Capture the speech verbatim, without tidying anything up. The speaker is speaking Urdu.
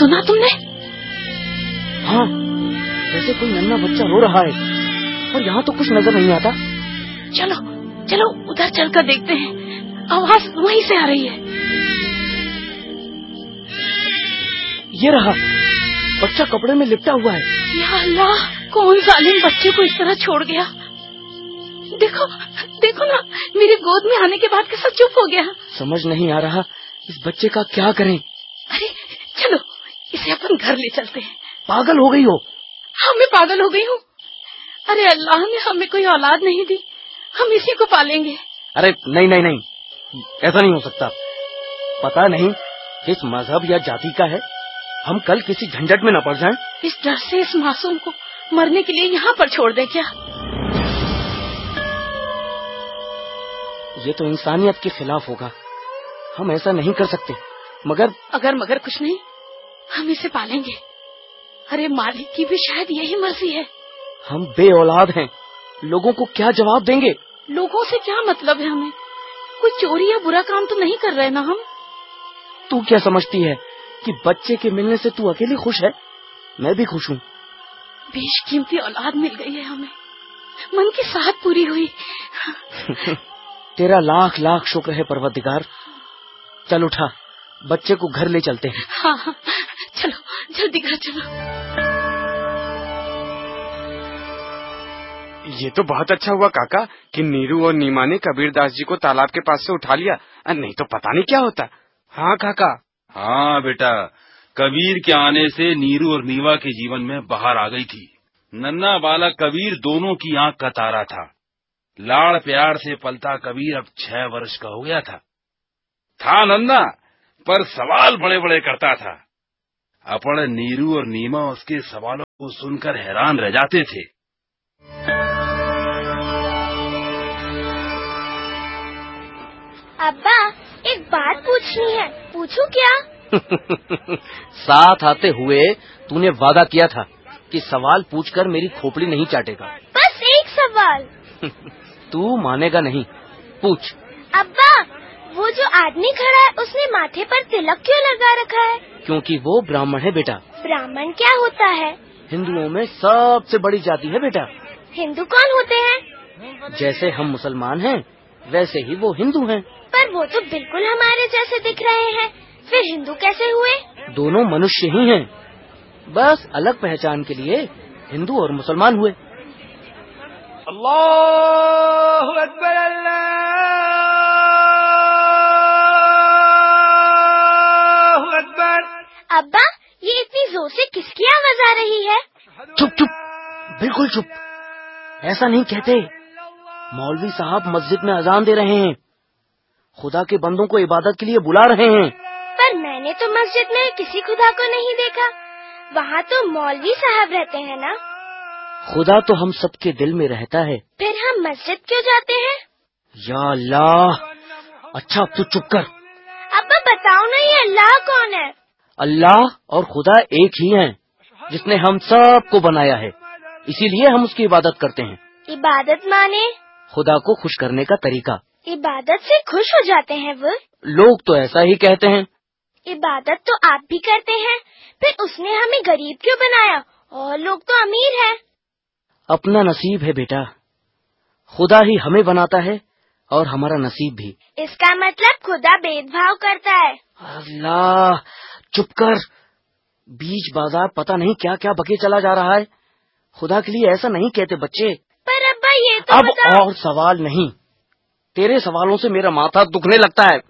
سنا تم نے؟ ہاں، جیسے کوئی ننھا بچہ رو رہا ہے، اور یہاں تو کچھ نظر نہیں آتا۔ چلو چلو ادھر چل کر دیکھتے ہیں، آواز وہیں سے آ رہی ہے۔ یہ رہا، بچہ کپڑے میں لپٹا ہوا ہے۔ یا اللہ، کون ظالم بچے کو اس طرح چھوڑ گیا؟ دیکھو دیکھو نا، میری گود میں آنے کے بعد کیسا چپ ہو گیا۔ سمجھ نہیں آ رہا اس بچے کا کیا کریں۔ ارے چلو اسے اپن گھر لے چلتے ہیں۔ پاگل ہو گئی ہو؟ ہاں میں پاگل ہو گئی ہوں۔ ارے اللہ نے ہمیں کوئی اولاد نہیں دی، ہم اسی کو پالیں گے۔ ارے نہیں نہیں نہیں، ایسا نہیں ہو سکتا۔ پتا نہیں کس مذہب یا جاتی کا ہے، ہم کل کسی جھنجٹ میں نہ پڑ جائیں۔ اس ڈر سے اس معصوم کو مرنے کے لیے یہاں پر چھوڑ دے کیا؟ یہ تو انسانیت کے خلاف ہوگا، ہم ایسا نہیں کر سکتے۔ مگر اگر مگر کچھ نہیں، ہم اسے پالیں گے۔ ارے مالک کی بھی شاید یہی مرضی ہے۔ ہم بے اولاد ہیں، لوگوں کو کیا جواب دیں گے؟ لوگوں سے کیا مطلب ہے ہمیں؟ کوئی چوری یا برا کام تو نہیں کر رہے نا ہم؟ تو کیا سمجھتی ہے کہ بچے کے ملنے سے تو اکیلی خوش ہے؟ میں بھی خوش ہوں۔ بیش قیمتی اولاد مل گئی ہے ہمیں، من کی ساعت پوری ہوئی۔ تیرا لاکھ لاکھ شکر ہے پروردگار۔ چل اٹھا، بچے کو گھر لے چلتے ہیں۔ ہاں ہاں چلو جلدی گھر چلو۔ یہ تو بہت اچھا ہوا کاکا کہ نیرو اور نیما نے کبیر داس جی کو تالاب کے پاس سے اٹھا لیا، نہیں تو پتہ نہیں کیا ہوتا۔ ہاں کاکا؟ ہاں بیٹا، کبیر کے آنے سے نیرو اور نیوا کے جیون میں بہار آ گئی تھی۔ ننا بالا کبیر دونوں کی آنکھ کا تارا تھا۔ لاڑ پیار سے پلتا کبیر اب چھ ورش کا ہو گیا تھا تھا ننا، پر سوال بڑے بڑے کرتا تھا۔ اپن نیرو اور نیما اس کے سوالوں کو سن کر حیران رہ جاتے تھے۔ ابا ایک بات پوچھنی ہے، پوچھوں کیا؟ ساتھ آتے ہوئے تو نے وعدہ کیا تھا کہ سوال پوچھ کر میری کھوپڑی نہیں چاٹے گا۔ بس ایک سوال۔ تو مانے گا نہیں، پوچھ۔ ابا وہ جو آدمی کھڑا ہے اس نے ماتھے پر تلک کیوں لگا رکھا ہے؟ کیونکہ وہ براہمن ہے بیٹا۔ براہمن کیا ہوتا ہے؟ ہندوؤں میں سب سے بڑی جاتی ہے بیٹا۔ ہندو کون ہوتے ہیں؟ جیسے ہم مسلمان ہیں ویسے ہی وہ ہندو ہیں۔ پر وہ تو بالکل ہمارے جیسے دکھ رہے ہیں، پھر ہندو کیسے ہوئے؟ دونوں منشیہ ہی ہیں، بس الگ پہچان کے لیے ہندو اور مسلمان ہوئے۔ اللہ اکبر، اللہ اکبر۔ ابا یہ اتنی زور سے کس کی آواز آ رہی ہے؟ چپ چپ، بالکل چپ، ایسا نہیں کہتے۔ مولوی صاحب مسجد میں اذان دے رہے ہیں، خدا کے بندوں کو عبادت کے لیے بلا رہے ہیں۔ پر میں نے تو مسجد میں کسی خدا کو نہیں دیکھا، وہاں تو مولوی صاحب رہتے ہیں نا۔ خدا تو ہم سب کے دل میں رہتا ہے۔ پھر ہم مسجد کیوں جاتے ہیں؟ یا اللہ، اچھا اب تو چپ کر۔ ابا بتاؤ نا یہ اللہ کون ہے؟ اللہ اور خدا ایک ہی ہیں، جس نے ہم سب کو بنایا ہے، اسی لیے ہم اس کی عبادت کرتے ہیں۔ عبادت مانے؟ خدا کو خوش کرنے کا طریقہ۔ عبادت سے خوش ہو جاتے ہیں وہ؟ لوگ تو ایسا ہی کہتے ہیں۔ عبادت تو آپ بھی کرتے ہیں، پھر اس نے ہمیں غریب کیوں بنایا اور لوگ تو امیر ہیں؟ اپنا نصیب ہے بیٹا، خدا ہی ہمیں بناتا ہے اور ہمارا نصیب بھی۔ اس کا مطلب خدا بھید بھاؤ کرتا ہے۔ اللہ چپ کر، بیچ بازار پتہ نہیں کیا کیا بکے چلا جا رہا ہے۔ خدا کے لیے ایسا نہیں کہتے بچے۔ پر ابا یہ تو اب بتاؤ۔ اور سوال نہیں، تیرے سوالوں سے میرا ماتھا دکھنے لگتا ہے۔